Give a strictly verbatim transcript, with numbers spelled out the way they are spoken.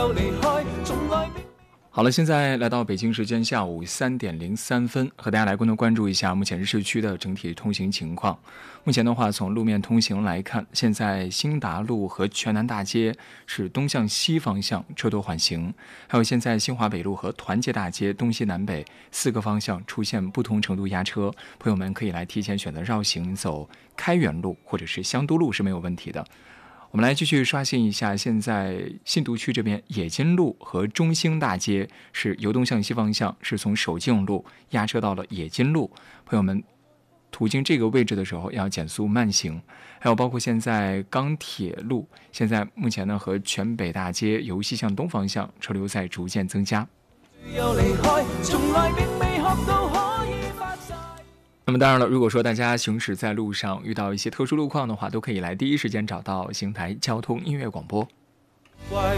有离开，从来并好了，现在来到北京时间下午三点零三分，和大家来共同关注一下目前市区的整体通行情况。目前的话，从路面通行来看，现在兴达路和泉南大街是东向西方向车多缓行，还有现在新华北路和团结大街东西南北四个方向出现不同程度压车，朋友们可以来提前选择绕行，走开元路或者是香都路是没有问题的。我们来继续刷新一下，现在信都区这边冶金路和中兴大街是由东向西方向，是从首敬路压车到了冶金路，朋友们途经这个位置的时候要减速慢行。还有包括现在钢铁路，现在目前呢和全北大街由西向东方向车流在逐渐增加。 有离开，從來並未學到可以發誓。 那麼當然了，如果說大家行駛在路上遇到一些特殊路況的話，都可以來第一時間找到邢台交通音樂廣播。